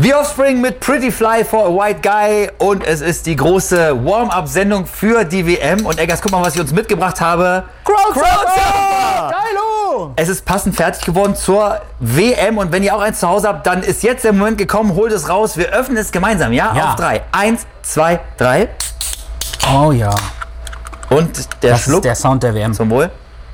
The Offspring mit Pretty Fly for a White Guy und es ist die große Warm-Up-Sendung für die WM. Und Eggers, guck mal, was ich uns mitgebracht habe. Crowdsurfer! Geilo! Es ist passend fertig geworden zur WM und wenn ihr auch eins zu Hause habt, dann ist jetzt der Moment gekommen, holt es raus. Wir öffnen es gemeinsam, ja? Ja. Auf 3. 1, 2, 3. Oh ja. Und der Das Schluck. ist der Sound der WM. Zum Wohl.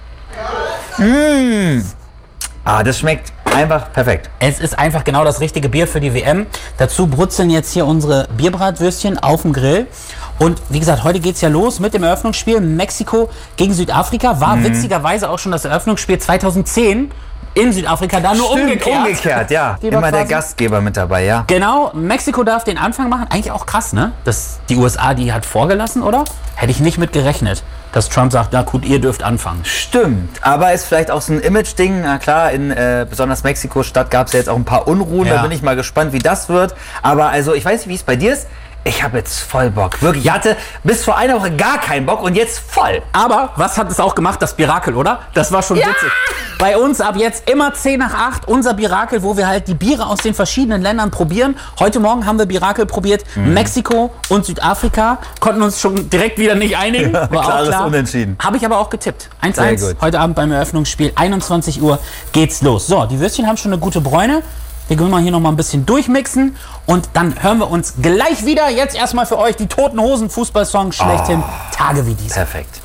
Das schmeckt einfach perfekt. Es ist einfach genau das richtige Bier für die WM. Dazu brutzeln jetzt hier unsere Bierbratwürstchen auf dem Grill. Und wie gesagt, heute geht es ja los mit dem Eröffnungsspiel Mexiko gegen Südafrika. War witzigerweise auch schon das Eröffnungsspiel 2010 in Südafrika, da nur umgekehrt. Ja. Die Immer der quasi- Gastgeber mit dabei, ja. Genau, Mexiko darf den Anfang machen. Eigentlich auch krass, ne? Dass die USA die hat vorgelassen, oder? Hätte ich nicht mit gerechnet, dass Trump sagt, na gut, ihr dürft anfangen. Stimmt, aber ist vielleicht auch so ein Image-Ding. Na klar, in besonders Mexiko-Stadt gab es ja jetzt auch ein paar Unruhen. Ja. Da bin ich mal gespannt, wie das wird. Aber also, ich weiß nicht, wie es bei dir ist. Ich habe jetzt voll Bock. Wirklich, ich hatte bis vor einer Woche gar keinen Bock und jetzt voll. Aber was hat es auch gemacht, das Birakel, oder? Das war schon witzig. Bei uns ab jetzt immer 10 nach 8, unser Birakel, wo wir halt die Biere aus den verschiedenen Ländern probieren. Heute Morgen haben wir Birakel probiert, Mexiko und Südafrika. Konnten uns schon direkt wieder nicht einigen. War auch klares klar. Unentschieden. Habe ich aber auch getippt. Sehr 1-1 gut. heute Abend beim Eröffnungsspiel. 21 Uhr geht's los. So, die Würstchen haben schon eine gute Bräune. Wir können mal hier noch mal ein bisschen durchmixen und dann hören wir uns gleich wieder. Jetzt erstmal für euch die Toten Hosen Fußballsong schlechthin. Tage wie diese. Perfekt.